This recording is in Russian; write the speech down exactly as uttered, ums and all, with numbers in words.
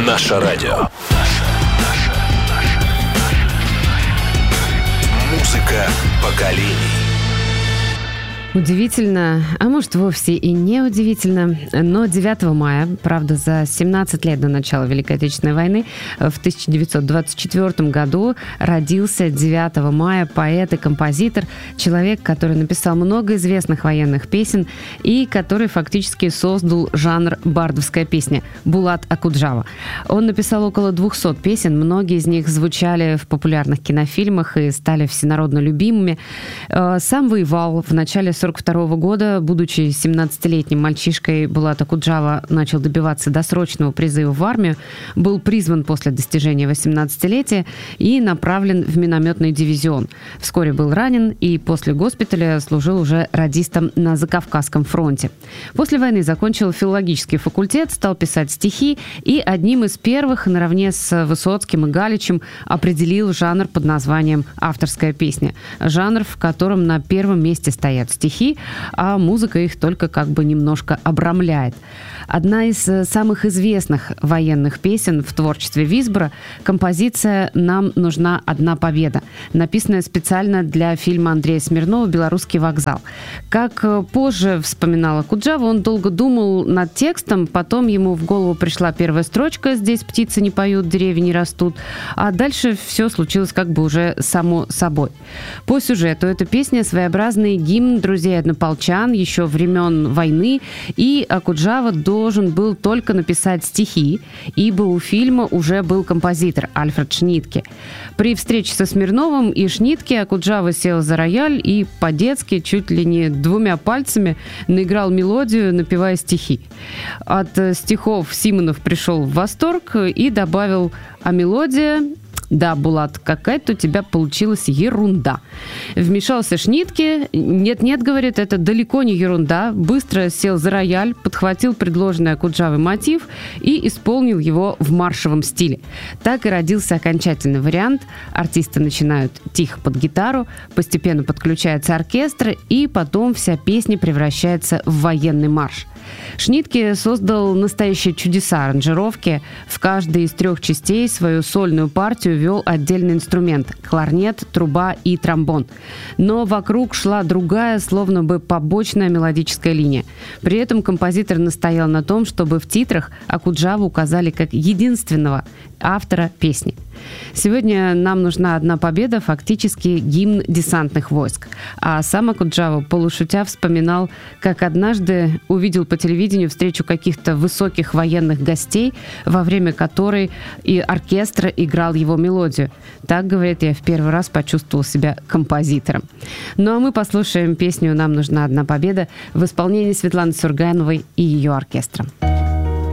Наше радио. Музыка поколений. Удивительно, а может вовсе и не удивительно, но девятого мая, правда, за семнадцать лет до начала Великой Отечественной войны, в тысяча девятьсот двадцать четвёртом году родился девятого мая поэт и композитор, человек, который написал много известных военных песен и который фактически создал жанр бардовская песня – Булат Акуджава. Он написал около двухсот песен, многие из них звучали в популярных кинофильмах и стали всенародно любимыми. Сам воевал в начале сорок второго года, будучи семнадцатилетним мальчишкой, Булат Акуджава начал добиваться досрочного призыва в армию, был призван после достижения восемнадцатилетия и направлен в минометный дивизион. Вскоре был ранен и после госпиталя служил уже радистом на Закавказском фронте. После войны закончил филологический факультет, стал писать стихи и одним из первых, наравне с Высоцким и Галичем, определил жанр под названием «авторская песня». Жанр, в котором на первом месте стоят стихи, а музыка их только как бы немножко обрамляет. Одна из самых известных военных песен в творчестве Висбора – композиция «Нам нужна одна победа», написанная специально для фильма Андрея Смирнова «Белорусский вокзал». Как позже вспоминал Акуджава, он долго думал над текстом, потом ему в голову пришла первая строчка «Здесь птицы не поют, деревья не растут», а дальше все случилось как бы уже само собой. По сюжету эта песня – своеобразный гимн друзей-однополчан еще времен войны, и Акуджава должен был только написать стихи, ибо у фильма уже был композитор Альфред Шнитке. При встрече со Смирновым и Шнитке Акуджава сел за рояль и по-детски, чуть ли не двумя пальцами, наиграл мелодию, напевая стихи. От стихов Симонов пришел в восторг и добавил: «А мелодия... Да, Булат, какая-то у тебя получилась ерунда». Вмешался Шнитке. «Нет-нет, — говорит, — это далеко не ерунда». Быстро сел за рояль, подхватил предложенный Акуджавой мотив и исполнил его в маршевом стиле. Так и родился окончательный вариант. Артисты начинают тихо под гитару, постепенно подключается оркестр, и потом вся песня превращается в военный марш. Шнитке создал настоящие чудеса аранжировки. В каждой из трех частей свою сольную партию вел отдельный инструмент – кларнет, труба и тромбон. Но вокруг шла другая, словно бы побочная мелодическая линия. При этом композитор настоял на том, чтобы в титрах Акуджаву указали как единственного автора песни. Сегодня «Нам нужна одна победа» фактически гимн десантных войск. А сам Акуджава, полушутя, вспоминал, как однажды увидел по телевидению встречу каких-то высоких военных гостей, во время которой и оркестр играл его мелодию. Так, говорит, я в первый раз почувствовал себя композитором. Ну а мы послушаем песню «Нам нужна одна победа» в исполнении Светланы Сургановой и ее оркестра.